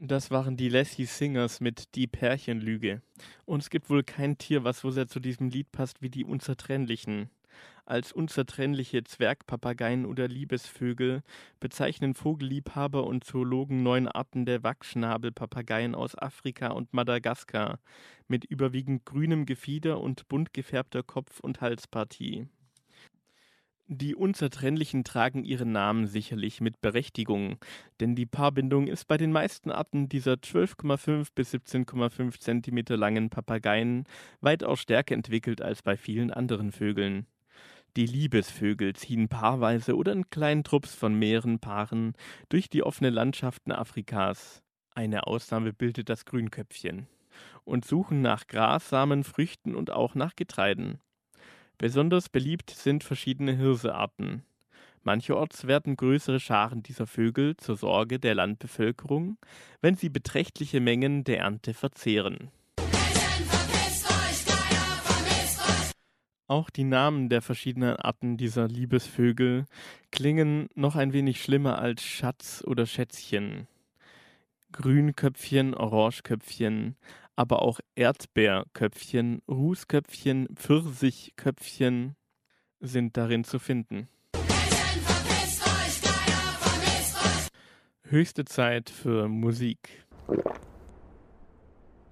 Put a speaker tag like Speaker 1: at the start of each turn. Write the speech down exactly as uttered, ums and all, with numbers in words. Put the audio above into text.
Speaker 1: Das waren die Lassie Singers mit Die Pärchenlüge. Und es gibt wohl kein Tier, was so sehr zu diesem Lied passt wie die Unzertrennlichen. Als unzertrennliche Zwergpapageien oder Liebesvögel bezeichnen Vogelliebhaber und Zoologen neun Arten der Wachsschnabelpapageien aus Afrika und Madagaskar mit überwiegend grünem Gefieder und bunt gefärbter Kopf- und Halspartie. Die Unzertrennlichen tragen ihren Namen sicherlich mit Berechtigung, denn die Paarbindung ist bei den meisten Arten dieser zwölf Komma fünf bis siebzehn Komma fünf Zentimeter langen Papageien weitaus stärker entwickelt als bei vielen anderen Vögeln. Die Liebesvögel ziehen paarweise oder in kleinen Trupps von mehreren Paaren durch die offenen Landschaften Afrikas. Eine Ausnahme bildet das Grünköpfchen. Und suchen nach Grassamen, Früchten und auch nach Getreiden. Besonders beliebt sind verschiedene Hirsearten. Mancherorts werden größere Scharen dieser Vögel zur Sorge der Landbevölkerung, wenn sie beträchtliche Mengen der Ernte verzehren. Auch die Namen der verschiedenen Arten dieser Liebesvögel klingen noch ein wenig schlimmer als Schatz oder Schätzchen. Grünköpfchen, Orangeköpfchen, aber auch Erdbeerköpfchen, Rußköpfchen, Pfirsichköpfchen sind darin zu finden. Höchste Zeit für Musik.